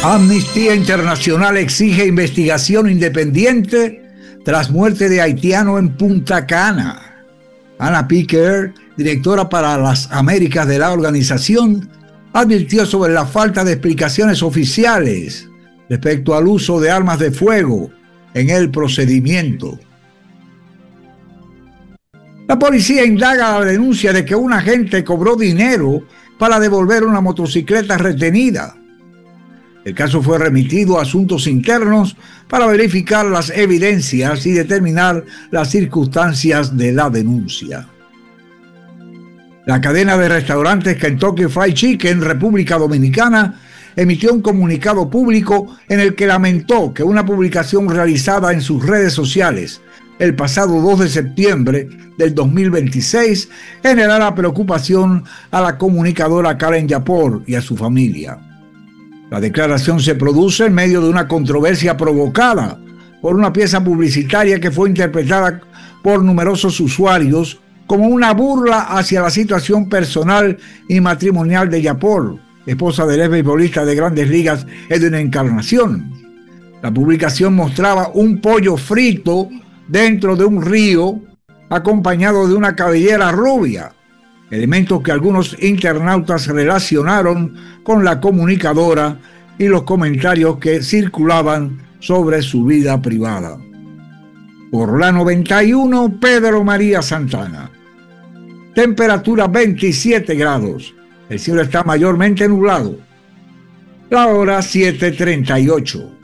Amnistía Internacional exige investigación independiente tras muerte de haitiano en Punta Cana. Anna Picker, directora para las Américas de la organización, advirtió sobre la falta de explicaciones oficiales respecto al uso de armas de fuego en el procedimiento. La policía indaga la denuncia de que un agente cobró dinero para devolver una motocicleta retenida. El caso fue remitido a Asuntos Internos para verificar las evidencias y determinar las circunstancias de la denuncia. La cadena de restaurantes Kentucky Fried Chicken, República Dominicana, emitió un comunicado público en el que lamentó que una publicación realizada en sus redes sociales el pasado 2 de septiembre del 2026 generara preocupación a la comunicadora Karen Yapor y a su familia. La declaración se produce en medio de una controversia provocada por una pieza publicitaria que fue interpretada por numerosos usuarios como una burla hacia la situación personal y matrimonial de Yapor, esposa del exbeisbolista de Grandes Ligas Edwin Encarnación. La publicación mostraba un pollo frito dentro de un río acompañado de una cabellera rubia, elementos que algunos internautas relacionaron con la comunicadora y los comentarios que circulaban sobre su vida privada. Por la 91, Pedro María Santana. Temperatura 27 grados. El cielo está mayormente nublado. La hora 7:38.